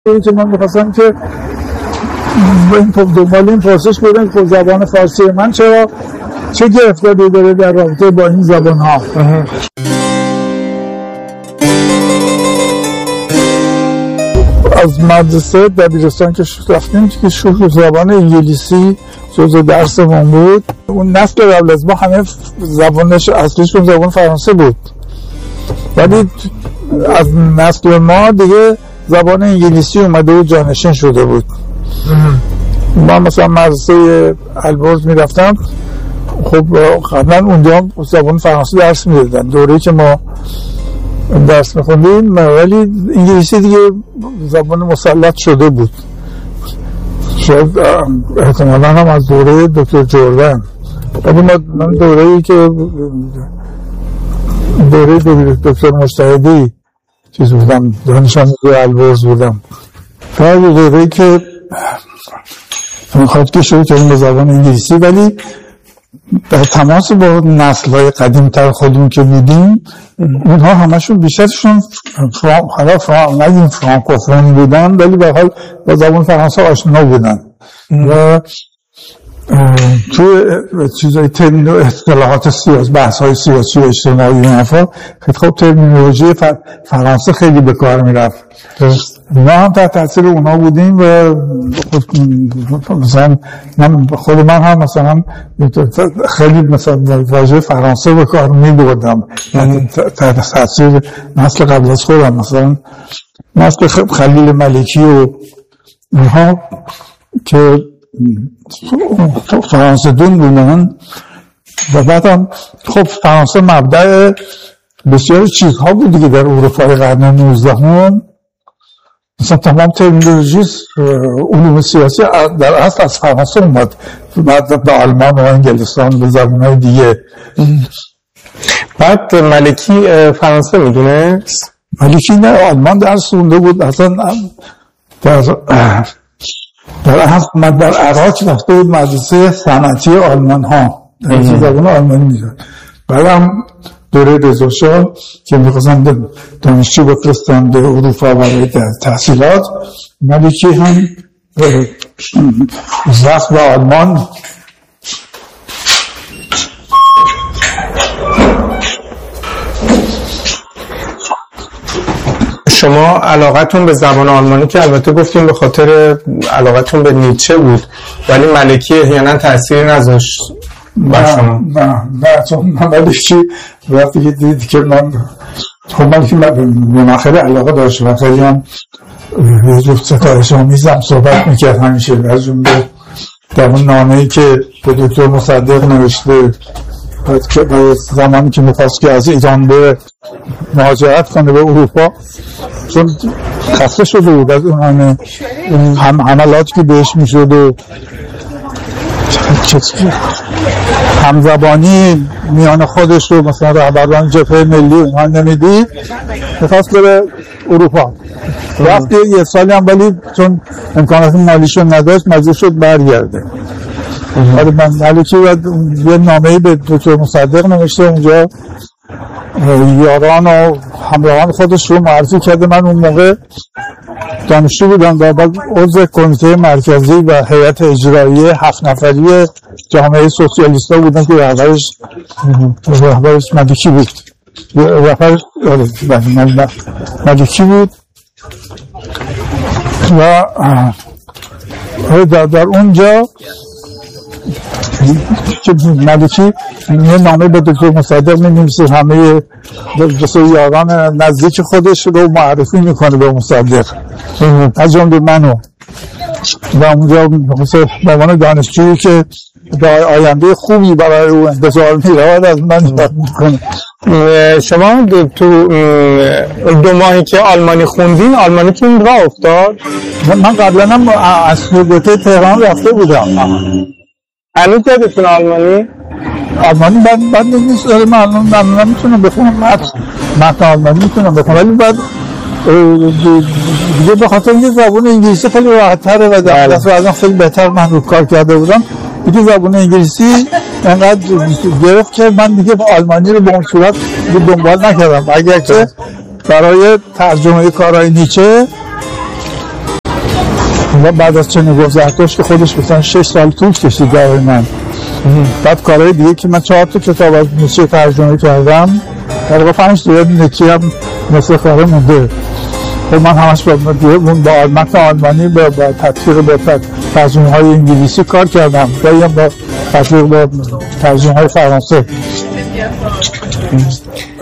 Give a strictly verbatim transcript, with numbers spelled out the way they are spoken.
که من میخواستم که دنبال این پرسش بودم که زبان فارسی من چرا چه گرفتاری داره در رابطه با این زبان ها. از مدرسه دبیرستان که رفتیم که شروع زبان انگلیسی جزء درسمون بود. اون نسل قبل از ما همه زبانش اصلیشون زبان فرانسه بود، ولی از نسل ما دیگه زبان انگلیسی اومده و جانشین شده بود. ما مثلا مدرسه البرز میرفتم، خب قبلا اونجا زبان فرانسه درس میدادن دوره‌ای که ما درس میخوندیم، ولی انگلیسی دیگه زبان مسلط شده بود. شاید احتمالا هم از دوره دکتر جردن، ولی من دوره‌ای که دوره دکتر مجتهدی چیز بودم، دانش آموز البرز بودم، تا دوره‌ای که میخواد که شروع کردیم به زبان انگلیسی، ولی در تماس با نسل‌های قدیم‌تر خودمون که بودیم، اونها همشون بیشترشون فران حالا فران نگیم فرانکوفون بودن، ولی به حال با زبان فرانسه آشنا بودن و توی چیزای ترمین و اصطلاحات سیاسی، بحث‌های سیاسی و اجتماعی و حرفا خب ترمینولوژی فرانسه خیلی به کار میرفت. ما هم تحت تاثیر اونا بودیم و مثلا من خود من هم مثلا خیلی مثلا واژه فرانسه به کار می‌بردم تحت تاثیر نسل قبل از خودم، مثلا نسل خلیل ملکی و اونها که فرانسه دون بودن. و بعدم خب فرانسه مبدأ بسیار چیزها بود دیگه در اروپای قرن نوزدهم. مثلا تمام ترمینولوژی علوم سیاسی در اصل از فرانسه اومد، بعد به آلمان و انگلستان به زبان‌های دیگه. بعد ملکی فرانسه میدونه؟ ملکی نه، آلمان درس خونده بود. اصلا در در اصل من در عراق رفته بود مدرسه صنعتی آلمان ها، در زبان آلمانی میداد. بعدم دوره رضا شاه که می‌خواستن دانشجو بفرستن به اروپا برای تحصیلات، ملکی هم رفت به آلمان. شما علاقتون به زبان آلمانی که البته گفتیم به خاطر علاقتون به نیچه بود، ولی ملکی احیانا تأثیری نذاشت بر شما؟ نه نه چون ملکی وقتی که دید که من خب ملکی مناخر علاقه داشت و خیلی هم یه جفت ستایش آمیزم صحبت میکرد همیشه. از اون در اون نامه‌ای که به دکتر مصدق نوشته که زمانی که میخواست که از ایران به مهاجرت کنه به اروپا، چون خسته شده بود از اون همه هم عملاتی که بهش میشد و همزبانی میان خودش رو مثلا رهبران جبهه ملی اونها نمیدید، میخواست بره اروپا. رفت یه سالی هم، ولی چون امکانات مالیشو نداشت مجبور شد برگرده. ولی من ملکی یه نامه‌ای به دکتر مصدق نوشته، اونجا یاران و همراهان خودش رو معرفی کرده. من اون موقع دانشجو بودم و بعد عضو کمیته مرکزی و هیئت اجرایی هفت نفری جامعه سوسیالیستا بودم که رهبرش رهبرش ملکی بود. رهبرش ملکی بود و در, در اونجا که ملکی یه نامه به دکتر مصدق می‌نویسه، همه جسو یاران نزدیک خودش رو معرفی میکنه به مصدق، از جمله منو. و اونجا به عنوان دانشجویی که آینده خوبی برای او انتظار می‌رود از من یاد میکنه. شما تو دو ماهی که آلمانی خوندین، آلمانی که این راه افتاد؟ من قبلا هم از رابطه تهران رفته بودم. هنوز یادتون آلمانی؟ آلمانی بعد بعد نیست، من من نمیتونم بخونم، متن آلمانی میتونم بخونم، ولی بعد دیگه به خاطر اینکه زبان انگلیسی خیلی راحت‌تره و در دست ازم خیلی بهتر من رو کار کرده بودم، دیگه زبان انگلیسی انقدر گرفت که من دیگه آلمانی رو به اون صورت دنبال نکردم. اگرچه برای ترجمه کارهای نیچه بعد از چنین گذشتش که خودش مثلا شش سال طول کشید برای من. بعد کارهای دیگه که من چهار تا کتاب از نیچه ترجمه کردم، در پنج تا نیچه هم مثل کاره مونده. خب من همش با با متن آلمانی با با تطبیق با ترجمه های انگلیسی کار کردم، گاهی هم با تطبیق با ترجمه های فرانسه.